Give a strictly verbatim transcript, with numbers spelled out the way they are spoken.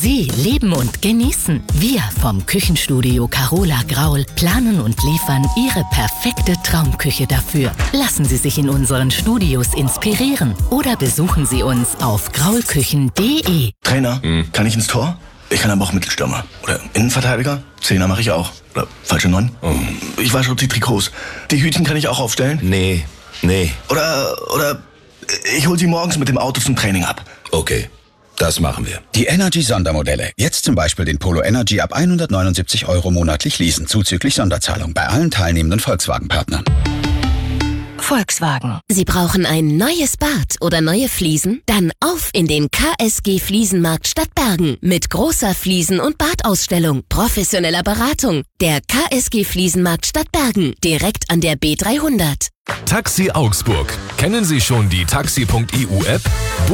Sie leben und genießen. Wir vom Küchenstudio Carola Graul planen und liefern Ihre perfekte Traumküche dafür. Lassen Sie sich in unseren Studios inspirieren oder besuchen Sie uns auf graulküchen punkt de. Trainer, hm. kann ich ins Tor? Ich kann aber auch Mittelstürmer. Oder Innenverteidiger? Zehner mache ich auch. Oder falsche Neun? Oh. Ich wasche die Trikots. Die Hütchen kann ich auch aufstellen? Nee, nee. Oder, oder ich hol sie morgens mit dem Auto zum Training ab. Okay, das machen wir. Die Energy-Sondermodelle. Jetzt zum Beispiel den Polo Energy ab hundertneunundsiebzig Euro monatlich leasen, zuzüglich Sonderzahlung bei allen teilnehmenden Volkswagen-Partnern. Volkswagen. Sie brauchen ein neues Bad oder neue Fliesen? Dann auf in den K S G Fliesenmarkt Stadtbergen mit großer Fliesen- und Badausstellung, professioneller Beratung. Der K S G Fliesenmarkt Stadtbergen, direkt an der B dreihundert. Taxi Augsburg. Kennen Sie schon die taxi punkt e u App?